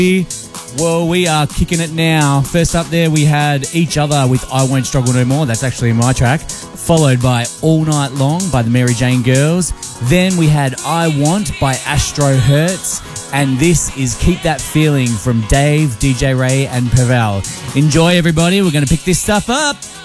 Well, we are kicking it now. First up there, we had Each Other with I Won't Struggle No More. That's actually my track. Followed by All Night Long by the Mary Jane Girls. Then we had I Want by Astro Hertz. And this is Keep That Feeling from Dave, DJ Ray and Pavel. Enjoy, everybody. We're going to pick this stuff up.